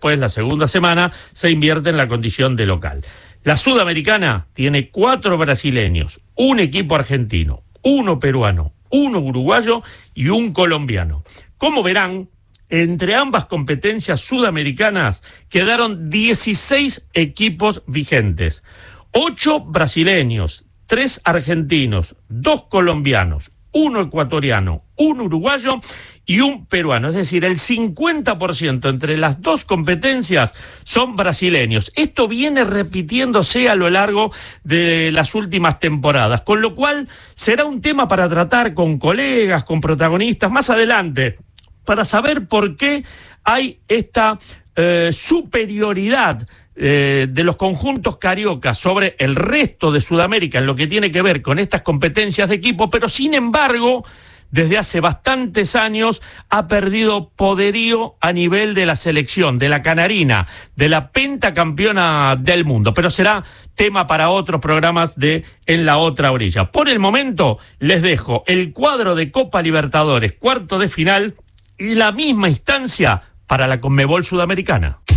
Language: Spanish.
después, la segunda semana, se invierte en la condición de local. La Sudamericana tiene 4 brasileños, un equipo argentino, 1 peruano, 1 uruguayo y 1 colombiano. Como verán, entre ambas competencias sudamericanas quedaron 16 equipos vigentes, 8 brasileños, 3 argentinos, 2 colombianos, 1 ecuatoriano, 1 uruguayo y 1 peruano. Es decir, el 50% entre las dos competencias son brasileños. Esto viene repitiéndose a lo largo de las últimas temporadas, con lo cual será un tema para tratar con colegas, con protagonistas más adelante, para saber por qué hay esta superioridad de los conjuntos cariocas sobre el resto de Sudamérica en lo que tiene que ver con estas competencias de equipo, pero sin embargo, desde hace bastantes años ha perdido poderío a nivel de la selección, de la canarina, de la pentacampeona del mundo, pero será tema para otros programas de En la Otra Orilla. Por el momento les dejo el cuadro de Copa Libertadores, cuarto de final y la misma instancia para la Conmebol Sudamericana.